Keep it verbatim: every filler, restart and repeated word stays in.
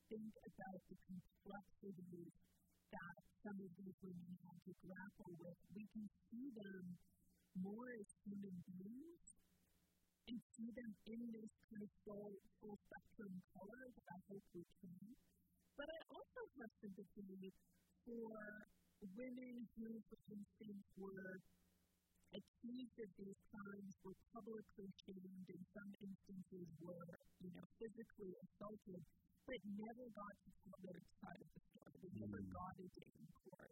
think about the complexities that some of these women had to grapple with, we can see them more as human beings and see them in this kind of full, full spectrum color that I hope we can. But I also have sympathy for women who, for instance, were accused of these crimes, were publicly shamed, in some instances were, you know, physically assaulted, but never got to tell their side of the story. They never got a day in court.